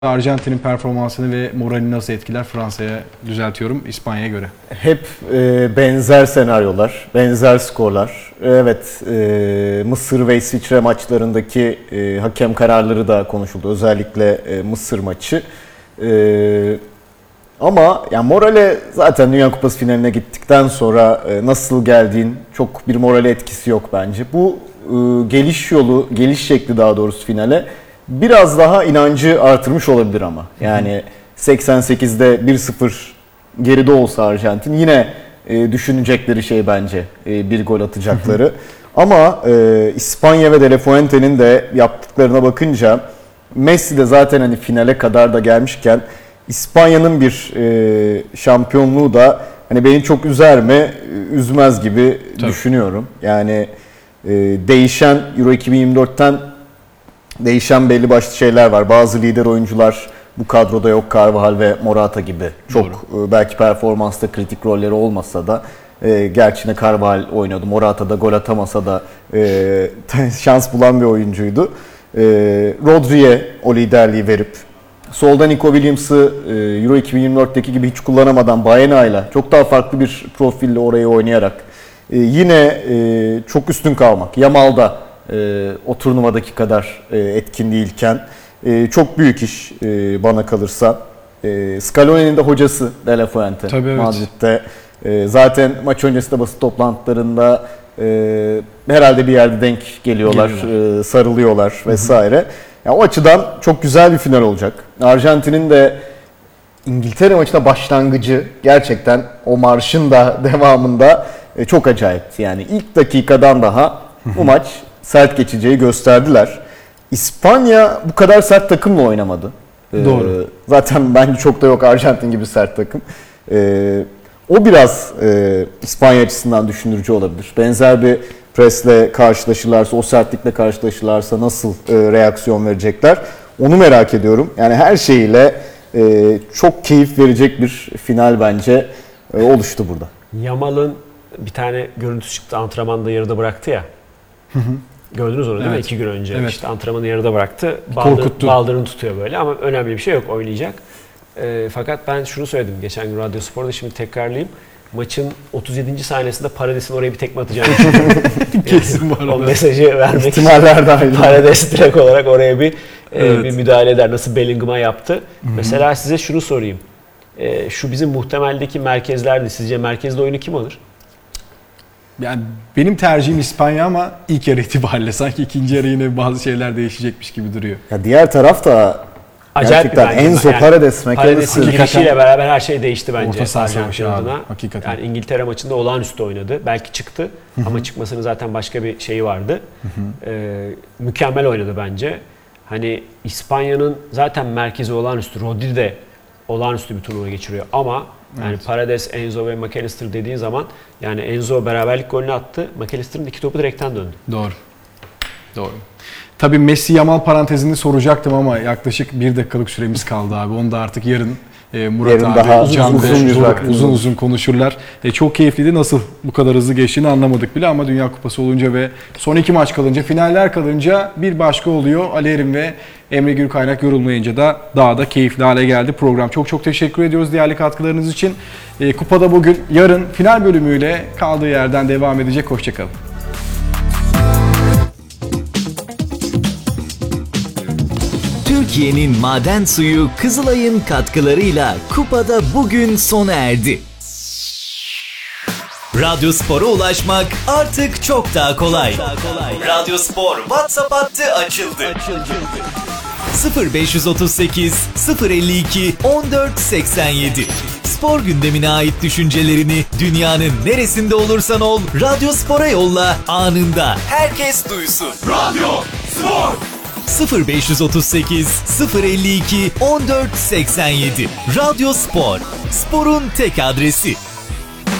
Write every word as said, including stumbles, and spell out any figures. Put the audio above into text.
Arjantin'in performansını ve moralini nasıl etkiler Fransa'ya, düzeltiyorum, İspanya'ya göre? Hep e, benzer senaryolar, benzer skorlar. Evet, e, Mısır ve İsviçre maçlarındaki e, hakem kararları da konuşuldu. Özellikle e, Mısır maçı. E, ama yani morale zaten Dünya Kupası finaline gittikten sonra e, nasıl geldiğin çok bir morale etkisi yok bence. Bu e, geliş yolu, geliş şekli daha doğrusu finale biraz daha inancı artırmış olabilir ama. Yani seksen sekizde bir sıfır geride olsa Arjantin yine e, düşünecekleri şey bence e, bir gol atacakları. Ama e, İspanya ve De La Fuente'nin de yaptıklarına bakınca Messi de zaten hani finale kadar da gelmişken İspanya'nın bir e, şampiyonluğu da hani beni çok üzer mi, üzmez gibi Tabii. düşünüyorum. Yani e, değişen Euro iki bin yirmi dörtten değişen belli başlı şeyler var. Bazı lider oyuncular bu kadroda yok. Carvajal ve Morata gibi. Çok Doğru. belki performansta kritik rolleri olmasa da e, gerçi ne Carvajal oynadı. Morata da gol atamasa da e, şans bulan bir oyuncuydu. E, Rodri'ye o liderliği verip solda Nico Williams'ı e, Euro iki bin yirmi dörtteki gibi hiç kullanamadan Baena'yla çok daha farklı bir profille orayı oynayarak e, yine e, çok üstün kalmak. Yamal'da e, o turnuvadaki kadar e, etkin değilken e, çok büyük iş e, bana kalırsa. E, Scaloni'nin de hocası De La Fuente Tabii, evet. Madrid'de. E, zaten maç öncesinde basın toplantılarında e, herhalde bir yerde denk geliyorlar, geliyorlar. E, sarılıyorlar vesaire. Hı hı. Yani o açıdan çok güzel bir final olacak. Arjantin'in de İngiltere maçında başlangıcı gerçekten o marşın da devamında çok acayipti. Yani ilk dakikadan daha bu maç sert geçeceği gösterdiler. İspanya bu kadar sert takımla oynamadı. Doğru. Ee, zaten bence çok da yok Arjantin gibi sert takım. Ee, o biraz e, İspanya açısından düşündürücü olabilir. Benzer bir presle karşılaşırlarsa, o sertlikle karşılaşırlarsa nasıl e, reaksiyon verecekler? Onu merak ediyorum. Yani her şeyiyle e, çok keyif verecek bir final bence e, oluştu burada. Yamal'ın bir tane görüntüsü çıktı, antrenmanda yarıda bıraktı ya. Hı hı. Gördünüz onu değil evet. mi? İki gün önce evet. işte antrenmanı yarıda bıraktı. Baldır, baldırını tutuyor böyle ama önemli bir şey yok, oynayacak. E, fakat ben şunu söyledim geçen gün Radyo Spor'da, şimdi tekrarlayayım. Maçın otuz yedinci saniyesinde Parades'in oraya bir tekme atacağını kesin var. O mesajı vermek İhtimaller dahil. Parades direkt olarak oraya bir evet. e, bir müdahale eder. Nasıl Bellingham'a yaptı. Hı-hı. Mesela size şunu sorayım. E, şu bizim muhtemeldeki merkezlerde sizce merkezde oyunu kim alır? Yani benim tercihim İspanya ama ilk yarı itibariyle sanki ikinci yarı yine bazı şeyler değişecekmiş gibi duruyor. Ya diğer taraf da acayip gerçekten Enzo yani, Paredes Parades'in girişiyle beraber her şey değişti bence. Orta saha savaşı adına. Hakikaten. Yani İngiltere maçında olağanüstü oynadı. Belki çıktı Hı-hı. ama çıkmasının zaten başka bir şeyi vardı. Ee, mükemmel oynadı bence. Hani İspanya'nın zaten merkezi olağanüstü. Rodri de olağanüstü bir turnuva geçiriyor ama yani evet. Paredes, Enzo ve McAllister dediğin zaman yani Enzo beraberlik golünü attı. McAllister'ın iki topu direkten döndü. Doğru. Doğru. Tabii Messi Yamal parantezini soracaktım ama yaklaşık bir dakikalık süremiz kaldı abi. Onu da artık yarın e, Murat yarın abi, daha Can uzun, uzun, uzun, uzun uzun konuşurlar. E, çok keyifliydi. Nasıl bu kadar hızlı geçtiğini anlamadık bile ama Dünya Kupası olunca ve son iki maç kalınca, finaller kalınca bir başka oluyor. Ali Erim ve Emre Gürkaynak yorulmayınca da daha da keyifli hale geldi program. Çok çok teşekkür ediyoruz değerli katkılarınız için. E, Kupada bugün, yarın final bölümüyle kaldığı yerden devam edecek. Hoşçakalın. Türkiye'nin maden suyu Kızılay'ın katkılarıyla Kupada bugün sona erdi. Radyo Spor'a ulaşmak artık çok daha kolay. Radyo Spor WhatsApp hattı açıldı. sıfır beş otuz sekiz sıfır elli iki on dört seksen yedi. Spor gündemine ait düşüncelerini dünyanın neresinde olursan ol Radyo Spor'a yolla, anında herkes duysun. Radyo Spor sıfır beş otuz sekiz sıfır elli iki on dört seksen yedi. Radyo Spor, sporun tek adresi.